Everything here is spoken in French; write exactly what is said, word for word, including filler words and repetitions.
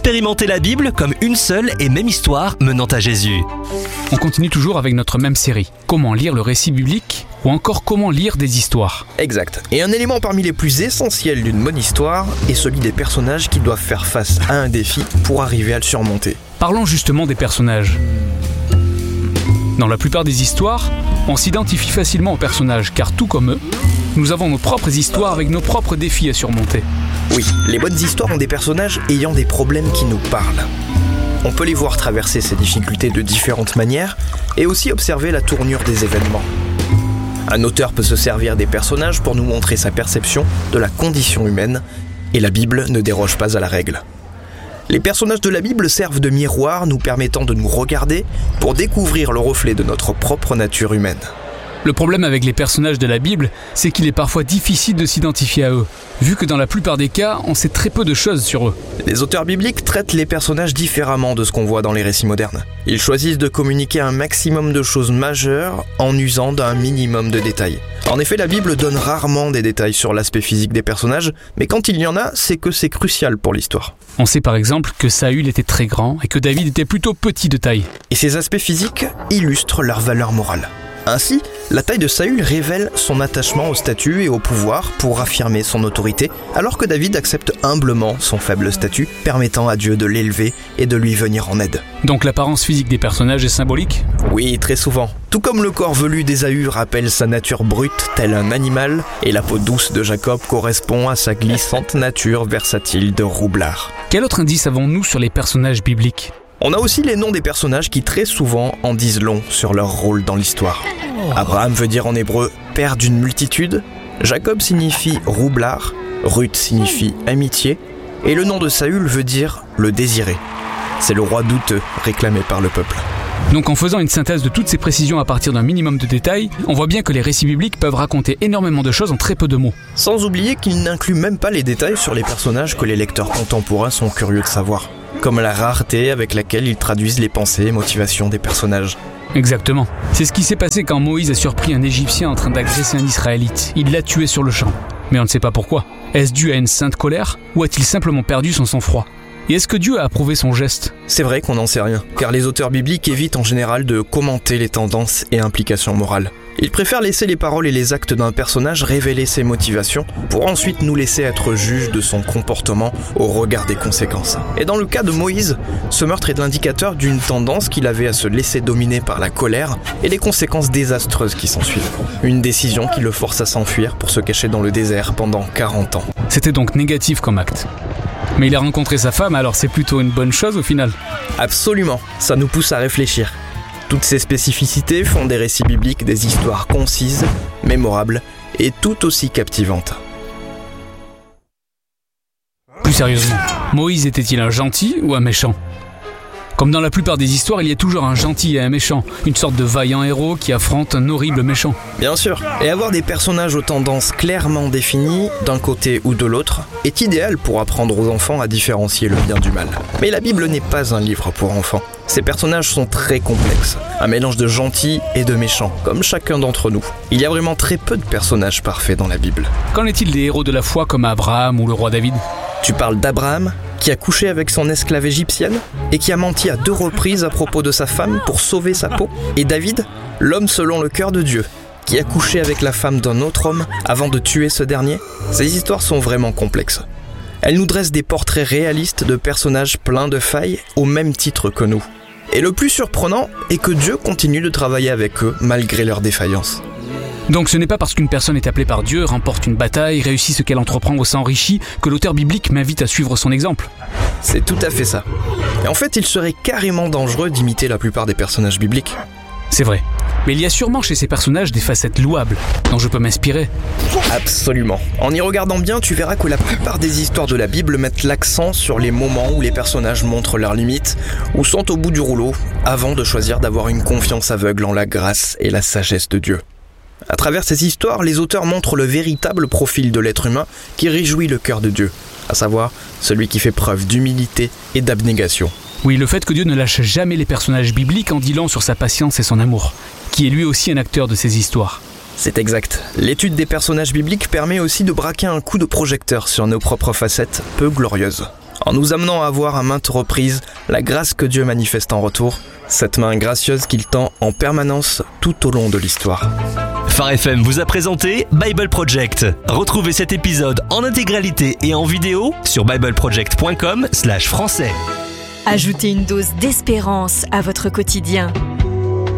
Expérimentez la Bible comme une seule et même histoire menant à Jésus. On continue toujours avec notre même série. Comment lire le récit biblique ou encore comment lire des histoires. Exact. Et un élément parmi les plus essentiels d'une bonne histoire est celui des personnages qui doivent faire face à un défi pour arriver à le surmonter. Parlons justement des personnages. Dans la plupart des histoires, on s'identifie facilement aux personnages car tout comme eux, nous avons nos propres histoires avec nos propres défis à surmonter. Oui, les bonnes histoires ont des personnages ayant des problèmes qui nous parlent. On peut les voir traverser ces difficultés de différentes manières et aussi observer la tournure des événements. Un auteur peut se servir des personnages pour nous montrer sa perception de la condition humaine et la Bible ne déroge pas à la règle. Les personnages de la Bible servent de miroir nous permettant de nous regarder pour découvrir le reflet de notre propre nature humaine. Le problème avec les personnages de la Bible, c'est qu'il est parfois difficile de s'identifier à eux, vu que dans la plupart des cas, on sait très peu de choses sur eux. Les auteurs bibliques traitent les personnages différemment de ce qu'on voit dans les récits modernes. Ils choisissent de communiquer un maximum de choses majeures en usant d'un minimum de détails. En effet, la Bible donne rarement des détails sur l'aspect physique des personnages, mais quand il y en a, c'est que c'est crucial pour l'histoire. On sait par exemple que Saül était très grand et que David était plutôt petit de taille. Et ces aspects physiques illustrent leur valeur morale. Ainsi, la taille de Saül révèle son attachement au statut et au pouvoir pour affirmer son autorité, alors que David accepte humblement son faible statut, permettant à Dieu de l'élever et de lui venir en aide. Donc l'apparence physique des personnages est symbolique ? Oui, très souvent. Tout comme le corps velu d'Ésaü rappelle sa nature brute, tel un animal, et la peau douce de Jacob correspond à sa glissante nature versatile de roublard. Quel autre indice avons-nous sur les personnages bibliques ? On a aussi les noms des personnages qui très souvent en disent long sur leur rôle dans l'histoire. Abraham veut dire en hébreu « père d'une multitude », Jacob signifie « roublard », Ruth signifie « amitié », et le nom de Saül veut dire « le désiré ». C'est le roi douteux réclamé par le peuple. Donc en faisant une synthèse de toutes ces précisions à partir d'un minimum de détails, on voit bien que les récits bibliques peuvent raconter énormément de choses en très peu de mots. Sans oublier qu'ils n'incluent même pas les détails sur les personnages que les lecteurs contemporains sont curieux de savoir, comme la rareté avec laquelle ils traduisent les pensées et motivations des personnages. Exactement. C'est ce qui s'est passé quand Moïse a surpris un Égyptien en train d'agresser un Israélite. Il l'a tué sur le champ. Mais on ne sait pas pourquoi. Est-ce dû à une sainte colère ou a-t-il simplement perdu son sang-froid ? Et est-ce que Dieu a approuvé son geste ? C'est vrai qu'on n'en sait rien, car les auteurs bibliques évitent en général de commenter les tendances et implications morales. Ils préfèrent laisser les paroles et les actes d'un personnage révéler ses motivations, pour ensuite nous laisser être juges de son comportement au regard des conséquences. Et dans le cas de Moïse, ce meurtre est l'indicateur d'une tendance qu'il avait à se laisser dominer par la colère et les conséquences désastreuses qui s'ensuivent. Une décision qui le force à s'enfuir pour se cacher dans le désert pendant quarante ans. C'était donc négatif comme acte. Mais il a rencontré sa femme, alors c'est plutôt une bonne chose au final. Absolument, ça nous pousse à réfléchir. Toutes ces spécificités font des récits bibliques des histoires concises, mémorables et tout aussi captivantes. Plus sérieusement, Moïse était-il un gentil ou un méchant ? Comme dans la plupart des histoires, il y a toujours un gentil et un méchant, une sorte de vaillant héros qui affronte un horrible méchant. Bien sûr, et avoir des personnages aux tendances clairement définies, d'un côté ou de l'autre, est idéal pour apprendre aux enfants à différencier le bien du mal. Mais la Bible n'est pas un livre pour enfants. Ces personnages sont très complexes, un mélange de gentils et de méchants, comme chacun d'entre nous. Il y a vraiment très peu de personnages parfaits dans la Bible. Qu'en est-il des héros de la foi comme Abraham ou le roi David ? Tu parles d'Abraham, qui a couché avec son esclave égyptienne et qui a menti à deux reprises à propos de sa femme pour sauver sa peau. Et David, l'homme selon le cœur de Dieu, qui a couché avec la femme d'un autre homme avant de tuer ce dernier. Ces histoires sont vraiment complexes. Elles nous dressent des portraits réalistes de personnages pleins de failles au même titre que nous. Et le plus surprenant est que Dieu continue de travailler avec eux malgré leurs défaillances. Donc ce n'est pas parce qu'une personne est appelée par Dieu, remporte une bataille, réussit ce qu'elle entreprend ou s'enrichit, que l'auteur biblique m'invite à suivre son exemple. C'est tout à fait ça. Et en fait, il serait carrément dangereux d'imiter la plupart des personnages bibliques. C'est vrai. Mais il y a sûrement chez ces personnages des facettes louables, dont je peux m'inspirer. Absolument. En y regardant bien, tu verras que la plupart des histoires de la Bible mettent l'accent sur les moments où les personnages montrent leurs limites, ou sont au bout du rouleau, avant de choisir d'avoir une confiance aveugle en la grâce et la sagesse de Dieu. À travers ces histoires, les auteurs montrent le véritable profil de l'être humain qui réjouit le cœur de Dieu, à savoir celui qui fait preuve d'humilité et d'abnégation. Oui, le fait que Dieu ne lâche jamais les personnages bibliques en dit long sur sa patience et son amour, qui est lui aussi un acteur de ces histoires. C'est exact. L'étude des personnages bibliques permet aussi de braquer un coup de projecteur sur nos propres facettes peu glorieuses. en nous amenant à voir à maintes reprises la grâce que Dieu manifeste en retour, cette main gracieuse qu'il tend en permanence tout au long de l'histoire. Phare F M vous a présenté Bible Project. Retrouvez cet épisode en intégralité et en vidéo sur bibleproject point com slash français. Ajoutez une dose d'espérance à votre quotidien.